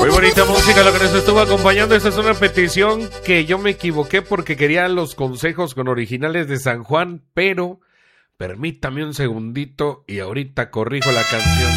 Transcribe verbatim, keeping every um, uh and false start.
Muy bonita música lo que nos estuvo acompañando. Esta es una petición que yo me equivoqué porque quería los consejos con originales de San Juan, pero permítame un segundito y ahorita corrijo la canción.